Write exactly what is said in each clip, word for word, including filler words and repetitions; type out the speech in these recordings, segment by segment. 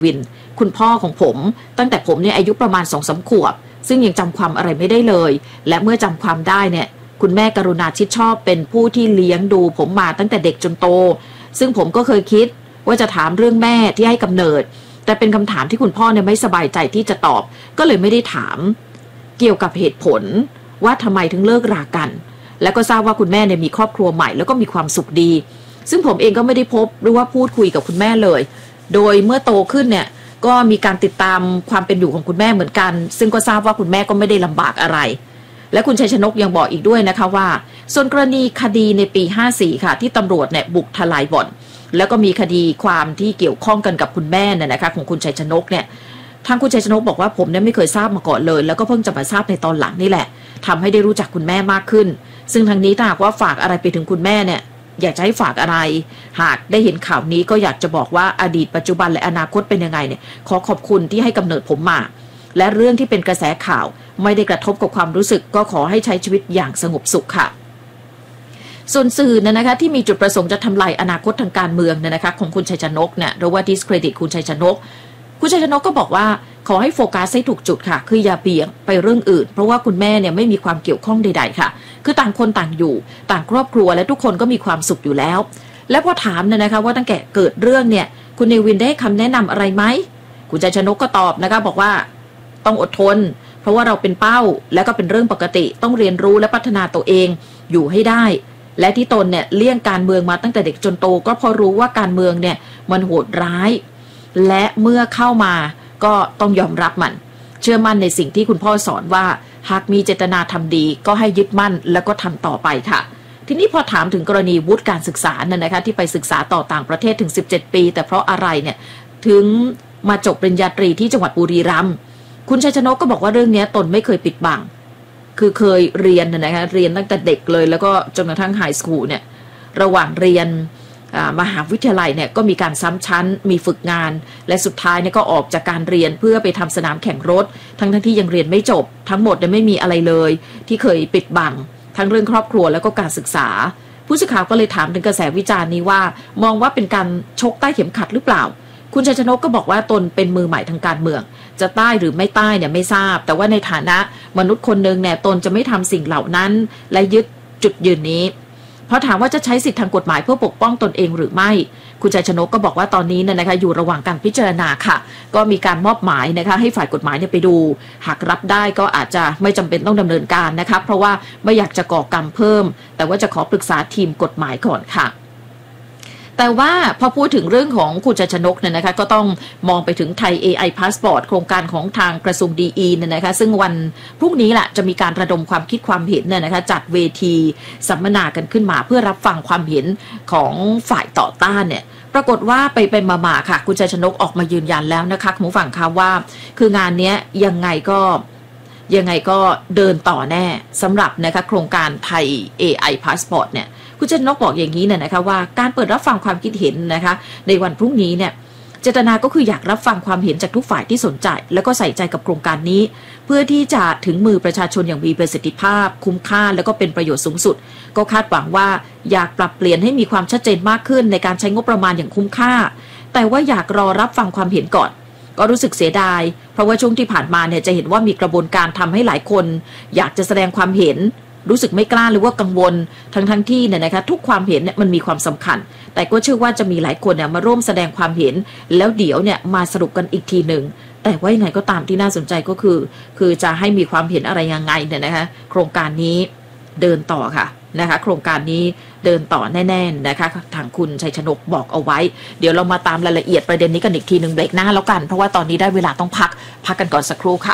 วินคุณพ่อของผมตั้งแต่ผมเนี่ยอายุประมาณ สองสาม ขวบซึ่งยังจำความอะไรไม่ได้เลยและเมื่อจำความได้เนี่ยคุณแม่กรุณาชิดชอบเป็นผู้ที่เลี้ยงดูผมมาตั้งแต่เด็กจนโตซึ่งผมก็เคยคิดว่าจะถามเรื่องแม่ที่ให้กำเนิดแต่เป็นคำถามที่คุณพ่อเนี่ยไม่สบายใจที่จะตอบก็เลยไม่ได้ถามเกี่ยวกับเหตุผลว่าทำไมถึงเลิกรากันแล้วก็ทราบว่าคุณแม่เนี่ยมีครอบครัวใหม่แล้วก็มีความสุขดีซึ่งผมเองก็ไม่ได้พบหรือว่าพูดคุยกับคุณแม่เลยโดยเมื่อโตขึ้นเนี่ยก็มีการติดตามความเป็นอยู่ของคุณแม่เหมือนกันซึ่งก็ทราบว่าคุณแม่ก็ไม่ได้ลำบากอะไรและคุณชัยชนกยังบอกอีกด้วยนะคะว่าส่วนกรณีคดีในปีห้าสี่ค่ะที่ตำรวจเนี่ยบุกทลายบ่อนแล้วก็มีคดีความที่เกี่ยวข้องกันกับคุณแม่เนี่ยนะคะของคุณชัยชนกเนี่ยทางคุณชัยชนกบอกว่าผมเนี่ยไม่เคยทราบมาก่อนเลยแล้วก็เพิ่งจะมาทราบในตอนหลังนี่แหละทำให้ได้รู้จักคุณแม่มากขึ้นซึ่งทางนี้ถ้าหากว่าฝากอะไรไปถึงคุณแม่เนี่ยอยากจะให้ฝากอะไรหากได้เห็นข่าวนี้ก็อยากจะบอกว่าอดีตปัจจุบันและอนาคตเป็นยังไงเนี่ยขอขอบคุณที่ให้กำเนิดผมมาและเรื่องที่เป็นกระแสข่าวไม่ได้กระทบกับความรู้สึกก็ขอให้ใช้ชีวิตอย่างสงบสุขค่ะส่วนสื่อนะคะที่มีจุดประสงค์จะทำลายอนาคตทางการเมืองนะคะของคุณชัยชนกเนี่ยหรือว่า discredit คุณชัยชนกคุณชัยชนกก็บอกว่าขอให้โฟกัสให้ถูกจุดค่ะคืออย่าเบี่ยงไปเรื่องอื่นเพราะว่าคุณแม่เนี่ยไม่มีความเกี่ยวข้องใดๆค่ะคือต่างคนต่างอยู่ต่างครอบครัวและทุกคนก็มีความสุขอยู่แล้วและพอถามเนี่ยนะคะว่าตั้งแต่เกิดเรื่องเนี่ยคุณเนวินได้คำแนะนำอะไรไหมคุณชัยชนกก็ตอบนะคะบอกว่าต้องอดทนเพราะว่าเราเป็นเป้าและก็เป็นเรื่องปกติต้องเรียนรู้และพัฒนาตัวเองอยู่ให้ได้และที่ตนเนี่ยเลี่ยงการเมืองมาตั้งแต่เด็กจนโตก็เพราะรู้ว่าการเมืองเนี่ยมันโหดร้ายและเมื่อเข้ามาก็ต้องยอมรับมันเชื่อมั่นในสิ่งที่คุณพ่อสอนว่าหากมีเจตนาทำดีก็ให้ยึดมั่นแล้วก็ทำต่อไปค่ะทีนี้พอถามถึงกรณีวุฒิการศึกษาเนี่ยนะคะที่ไปศึกษาต่อต่างประเทศถึงสิบเจ็ดปีแต่เพราะอะไรเนี่ยถึงมาจบปริญญาตรีที่จังหวัดบุรีรัมย์คุณชัยชนกก็บอกว่าเรื่องนี้ตนไม่เคยปิดบังคือเคยเรียนนะคะเรียนตั้งแต่เด็กเลยแล้วก็จนกระทั่งไฮสคูลเนี่ยระหว่างเรียนมหาวิทยาลัยเนี่ยก็มีการซ้ำชั้นมีฝึกงานและสุดท้ายเนี่ยก็ออกจากการเรียนเพื่อไปทำสนามแข่งรถทั้งทั้งที่ยังเรียนไม่จบทั้งหมดเนี่ยไม่มีอะไรเลยที่เคยปิดบังทั้งเรื่องครอบครัวแล้วก็การศึกษาผู้สื่อข่าวก็เลยถามถึงกระแสวิจารณ์นี้ว่ามองว่าเป็นการชกใต้เข็มขัดหรือเปล่าคุณชัยชนกก็บอกว่าตนเป็นมือใหม่ทางการเมืองจะใต้หรือไม่ใต้เนี่ยไม่ทราบแต่ว่าในฐานะมนุษย์คนนึงเนี่ยตนจะไม่ทำสิ่งเหล่านั้นและยึดจุดยืนนี้พอถามว่าจะใช้สิทธิทางกฎหมายเพื่อปกป้องตนเองหรือไม่คุณชัยชนกก็บอกว่าตอนนี้เนี่ยนะคะอยู่ระหว่างการพิจารณาค่ะก็มีการมอบหมายนะคะให้ฝ่ายกฎหมายเนี่ยไปดูหากรับได้ก็อาจจะไม่จำเป็นต้องดำเนินการนะคะเพราะว่าไม่อยากจะก่อกรรมเพิ่มแต่ว่าจะขอปรึกษาทีมกฎหมายก่อนค่ะแต่ว่าพอพูดถึงเรื่องของคุณชัยชนกเนี่ยนะคะก็ต้องมองไปถึงไทย เอ ไอ Passport โครงการของทางกระทรวงดีอีเนี่ยนะคะซึ่งวันพรุ่งนี้แหละจะมีการระดมความคิดความเห็นเนี่ยนะคะจัดเวทีสัมมนากันขึ้นมาเพื่อรับฟังความเห็นของฝ่ายต่อต้านเนี่ยปรากฏว่าไปเป็นมาๆค่ะคุณชัยชนกออกมายืนยันแล้วนะคะคุณผู้ฟังคะว่าคืองานนี้ยังไงก็ยังไงก็เดินต่อแน่สำหรับนะคะโครงการไทย เอ ไอ Passport เนี่ยคุณชัยชนกบอกอย่างนี้เนี่ยนะคะว่าการเปิดรับฟังความคิดเห็นนะคะในวันพรุ่งนี้เนี่ยเจตนาก็คืออยากรับฟังความเห็นจากทุกฝ่ายที่สนใจแล้วก็ใส่ใจกับโครงการนี้เพื่อที่จะถึงมือประชาชนอย่างมีประสิทธิภาพคุ้มค่าแล้วก็เป็นประโยชน์สูงสุดก็คาดหวังว่าอยากปรับเปลี่ยนให้มีความชัดเจนมากขึ้นในการใช้งบประมาณอย่างคุ้มค่าแต่ว่าอยากรอรับฟังความเห็นก่อนก็รู้สึกเสียดายเพราะว่าช่วงที่ผ่านมาเนี่ยจะเห็นว่ามีกระบวนการทำให้หลายคนอยากจะแสดงความเห็นรู้สึกไม่กล้าหรือว่ากังวลทั้งทั้งที่เนี่ยนะคะทุกความเห็นเนี่ยมันมีความสำคัญแต่ก็เชื่อว่าจะมีหลายคนเนี่ยมาร่วมแสดงความเห็นแล้วเดี๋ยวเนี่ยมาสรุปกันอีกทีหนึ่งแต่ว่ายังไงก็ตามที่น่าสนใจก็คือคือจะให้มีความเห็นอะไรยังไงเนี่ยนะคะโครงการนี้เดินต่อค่ะนะคะโครงการนี้เดินต่อแน่ๆนะคะทางคุณชัยชนกบอกเอาไว้เดี๋ยวเรามาตามรายละเอียดประเด็นนี้กันอีกทีหนึ่งเบรกหน้าแล้วกันเพราะว่าตอนนี้ได้เวลาต้องพักพักกันก่อนสักครู่ค่ะ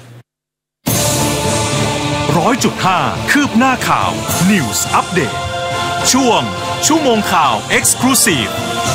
ร้อยจุดห้าคืบหน้าข่าว News Update ช่วงชั่วโมงข่าว Exclusive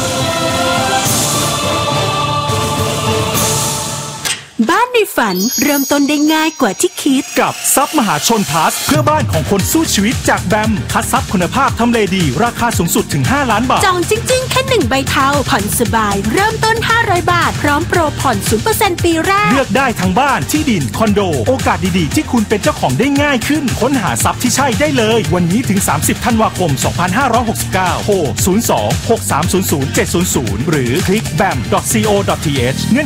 บ้านในฝันเริ่มต้นได้ง่ายกว่าที่คิดกับทรัพย์มหาชนพลัสเพื่อบ้านของคนสู้ชีวิตจากแบมคัดทรัพย์คุณภาพทำเลดีราคาสูงสุดถึงห้าล้านบาทจองจริงๆแค่หนึ่งใบเทาผ่อนสบายเริ่มต้นห้าร้อยบาทพร้อมโปรผ่อน ศูนย์เปอร์เซ็นต์ ปีแรกเลือกได้ทั้งบ้านที่ดินคอนโดโอกาสดีๆที่คุณเป็นเจ้าของได้ง่ายขึ้นค้นหาทรัพย์ที่ใช่ได้เลยวันนี้ถึงสามสิบธันวาคมสองพันห้าร้อยหกสิบเก้าโทรศูนย์ สอง หก สาม ศูนย์ ศูนย์ เจ็ด ศูนย์ ศูนย์หรือคลิก แบม ดอท ซี โอ ดอท ที เอช